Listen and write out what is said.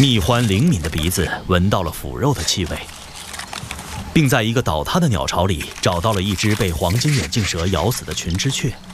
蜜獾灵敏的鼻子闻到了腐肉的气味，并在一个倒塌的鸟巢里找到了一只被黄金眼镜蛇咬死的群枝雀。